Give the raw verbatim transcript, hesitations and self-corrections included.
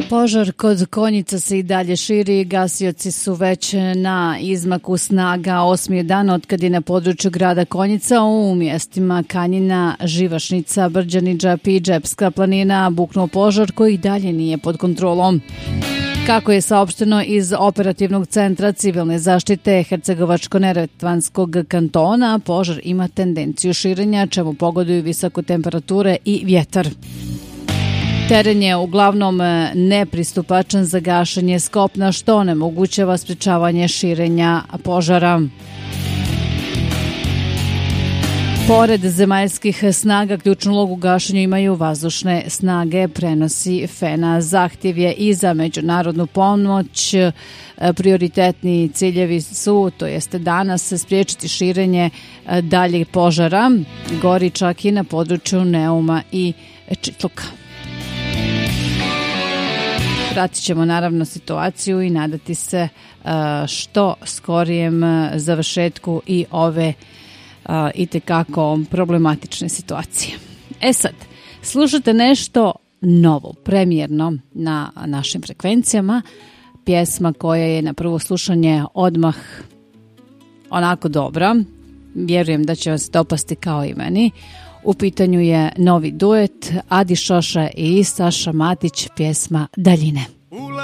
Požar kod Konjica se i dalje širi. Gasioci su već na izmaku snaga. Osmi dan od kad je na području grada Konjica u mjestima Kanjina, Živašnica, Brđaniđa i Džepska planina buknuo požar koji dalje nije pod kontrolom. Kako je saopšteno iz operativnog centra civilne zaštite Hercegovačko-neretvanskog kantona, požar ima tendenciju širenja, čemu pogoduju visoke temperature i vjetar. Teren je uglavnom nepristupačan za gašenje s kopna, što onemogućava sprječavanje širenja požara. Pored zemaljskih snaga, ključnu ulogu u gašenju imaju vazdušne snage, prenosi F E N A. Zahtjev je i za međunarodnu pomoć. Prioritetni ciljevi su, to jeste danas, spriječiti širenje daljih požara. Gori čak i na području Neuma i Čitluka. Pratit ćemo naravno situaciju i nadati se što skorijem završetku i ove itekako problematične situacije. E sad, slušate nešto novo, premijerno na našim frekvencijama, pjesma koja je na prvo slušanje odmah onako dobra, vjerujem da će vas dopasti kao i meni. U pitanju je novi duet Adi Šoša i Saša Matić, pjesma Daljine.